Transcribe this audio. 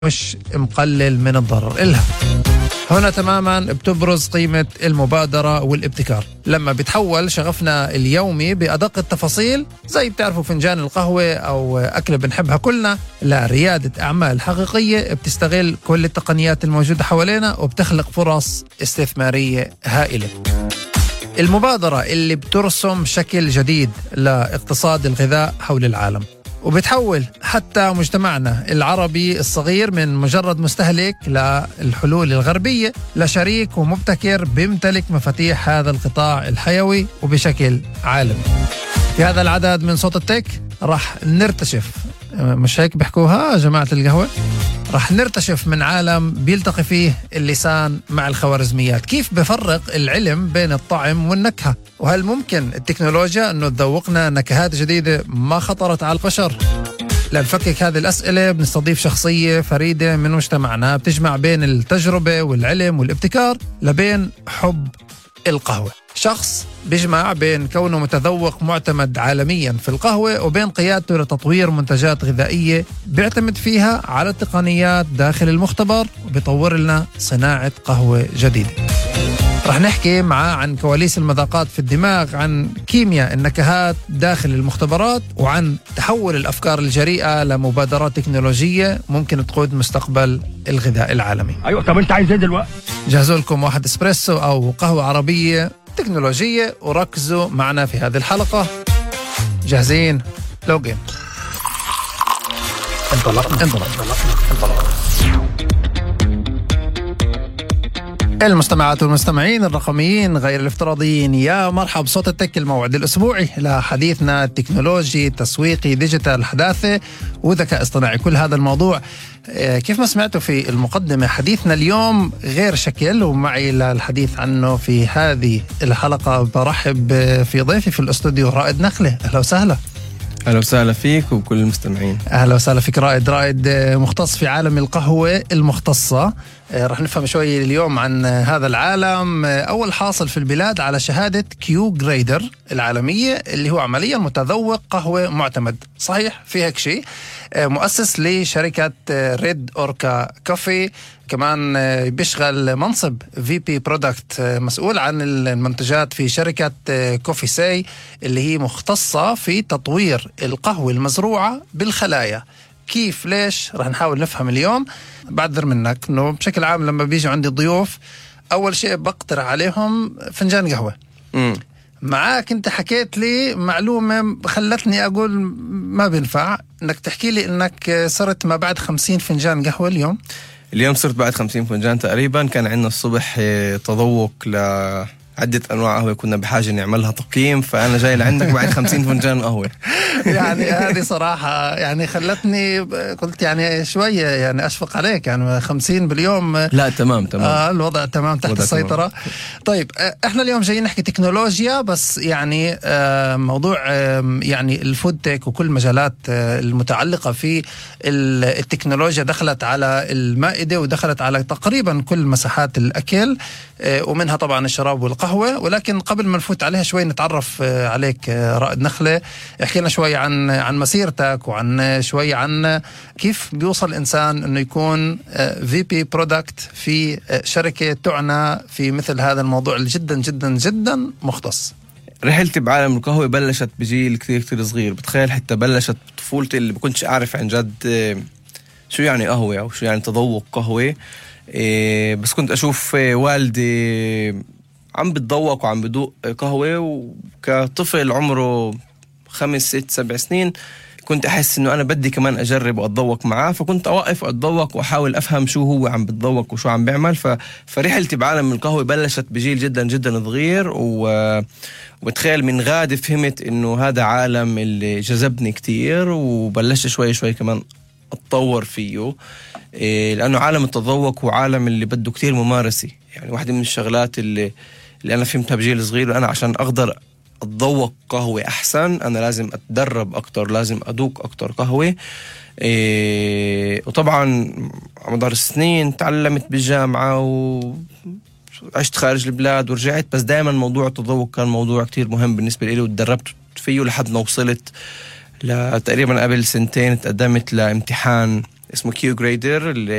مش مقلل من الضرر إلها. هنا تماما بتبرز قيمة المبادرة والابتكار لما بتحول شغفنا اليومي بأدق التفاصيل، زي بتعرفوا فنجان القهوة أو أكلة بنحبها كلنا، لريادة أعمال حقيقية بتستغل كل التقنيات الموجودة حوالينا وبتخلق فرص استثمارية هائلة. المبادرة اللي بترسم شكل جديد لاقتصاد الغذاء حول العالم، وبتحول حتى مجتمعنا العربي الصغير من مجرد مستهلك للحلول الغربية لشريك ومبتكر بيمتلك مفاتيح هذا القطاع الحيوي وبشكل عالمي. في هذا العدد من صوت التك راح نرتشف، مش هيك بيحكوها جماعة القهوة، راح نرتشف من عالم بيلتقي فيه اللسان مع الخوارزميات، كيف بفرق العلم بين الطعم والنكهة، وهل ممكن التكنولوجيا أنه تذوقنا نكهات جديدة ما خطرت على البشر؟ لنفكك هذه الأسئلة بنستضيف شخصية فريدة من مجتمعنا بتجمع بين التجربة والعلم والابتكار لبين حب القهوة. شخص بيجمع بين كونه متذوق معتمد عالميا في القهوة وبين قيادته لتطوير منتجات غذائية بيعتمد فيها على التقنيات داخل المختبر وبيطور لنا صناعة قهوة جديدة. رح نحكي معاه عن كواليس المذاقات في الدماغ، عن كيمياء النكهات داخل المختبرات، وعن تحول الأفكار الجريئة لمبادرات تكنولوجية ممكن تقود مستقبل الغذاء العالمي. أيوة، طب أنت عايز إيه دلوقتي؟ جهزوا لكم واحد إسبريسو أو قهوة عربية تكنولوجية وركزوا معنا في هذه الحلقة. جاهزين؟ لوجين. انطلقنا. المستمعات والمستمعين الرقميين غير الافتراضيين، يا مرحب. صوت التك، الموعد الأسبوعي لحديثنا التكنولوجي، تسويقي، ديجيتال، حداثة وذكاء اصطناعي. كل هذا الموضوع كيف ما سمعتوا في المقدمة حديثنا اليوم غير شكل، ومعي للحديث عنه في هذه الحلقة برحب في ضيفي في الاستوديو رائد نخلة. أهلا وسهلا. أهلا وسهلا فيك وكل المستمعين. أهلا وسهلا فيك رائد مختص في عالم القهوة المختصة. رح نفهم شوي اليوم عن هذا العالم. أول حاصل في البلاد على شهادة كيو جريدر العالمية، اللي هو عمليا متذوق قهوة معتمد، صحيح في هيك شيء. مؤسس لشركة ريد أوركا كوفي، كمان بيشغل منصب VP برودكت، مسؤول عن المنتجات في شركة كوفي ساي اللي هي مختصة في تطوير القهوة المزروعة بالخلايا. كيف ليش رح نحاول نفهم اليوم. بعذر منك انه بشكل عام لما بيجي عندي ضيوف اول شيء بقترح عليهم فنجان قهوة. معاك انت حكيت لي معلومة خلتني اقول ما بينفع انك تحكي لي انك صرت ما بعد 50 فنجان قهوة اليوم صرت بعد 50 فنجان تقريبا. كان عندنا الصبح تذوق عدة أنواع قهوة كنا بحاجة نعملها تقييم، فأنا جاي لعندك بعد 50 فنجان قهوة. يعني هذه صراحة يعني خلتني قلت يعني شوية يعني أشفق عليك، يعني 50 باليوم. لا تمام. الوضع تمام تحت السيطرة. تمام. طيب احنا اليوم جايين نحكي تكنولوجيا، بس يعني موضوع يعني الفود تك وكل المجالات المتعلقة في التكنولوجيا دخلت على المائدة ودخلت على تقريبا كل مساحات الأكل، ومنها طبعا الشراب والقهوة. ولكن قبل ما نفوت عليها شوي نتعرف عليك رائد نخلة. احكي لنا شوي عن مسيرتك، وعن شوي عن كيف بيوصل الإنسان أنه يكون VP برودكت في شركة تعنى في مثل هذا الموضوع اللي جدا جدا جدا مختص. رحلتي بعالم القهوة بلشت بجيل كتير صغير. بتخيل حتى بلشت طفولتي اللي بكونش أعرف عن جد شو يعني قهوة أو شو يعني تذوق قهوة. بس كنت أشوف والدي عم بتذوق وعم بدوق قهوة، وكطفل عمره 5 6 7 سنين كنت أحس إنه أنا بدي كمان أجرب وأتذوق معاه، فكنت أوقف وأتذوق وأحاول أفهم شو هو عم بتذوق وشو عم بيعمل. فرحلتي بعالم القهوة بلشت بجيل جدا جدا صغير، وبتخيل من غادي فهمت إنه هذا عالم اللي جذبني كتير، وبلشت شوي كمان أتطور فيه، لأنه عالم التذوق هو عالم اللي بده كتير ممارسة. يعني واحدة من الشغلات اللي أنا فهمتها بجيل صغير، وأنا عشان أقدر أتذوق قهوة أحسن أنا لازم أتدرب أكتر، لازم أدوق أكتر قهوة. وطبعا على مدار السنين تعلمت بالجامعة وعشت خارج البلاد ورجعت، بس دائما موضوع التذوق كان موضوع كتير مهم بالنسبة لي، وتدربت فيه لحد ما وصلت تقريبا قبل 2 سنين تقدمت لامتحان اسمه كيو جريدر.